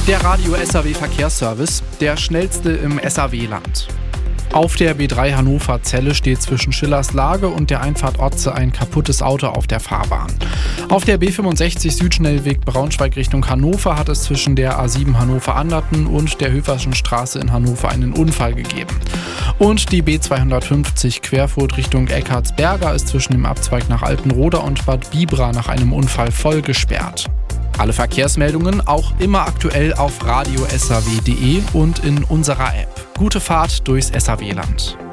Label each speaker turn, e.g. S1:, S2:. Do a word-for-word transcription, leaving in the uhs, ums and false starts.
S1: Der Radio S A W Verkehrsservice, der schnellste im S A W-Land. Auf der B drei Hannover-Zelle steht zwischen Schillerslage und der Einfahrt Otze ein kaputtes Auto auf der Fahrbahn. Auf der B fünfundsechzig Südschnellweg Braunschweig Richtung Hannover hat es zwischen der A sieben Hannover-Anderten und der Höferschen Straße in Hannover einen Unfall gegeben. Und die B zweihundertfünfzig Querfurt Richtung Eckartsberger ist zwischen dem Abzweig nach Altenroda und Bad Bibra nach einem Unfall voll gesperrt. Alle Verkehrsmeldungen auch immer aktuell auf radio s a w punkt d e und in unserer App. Gute Fahrt durchs S A W-Land.